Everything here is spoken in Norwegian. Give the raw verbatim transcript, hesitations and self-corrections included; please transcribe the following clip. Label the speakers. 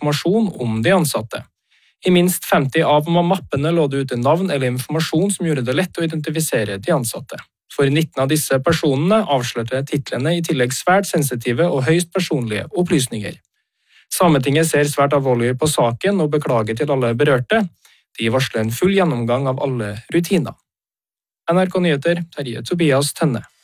Speaker 1: informasjon om de ansatte. I minst femti av mappene lå det ute navn eller informasjon som gjorde det lett å identifisere de ansatte. For nitten av disse personene avslørte titlene i tillegg svært sensitive og høyst personlige opplysninger. Sametinget ser svært alvorlig på saken og beklager til alle berørte. De varsler en full gjennomgang av alle rutiner. N R K Nyheter, Terje Tobias Tønne.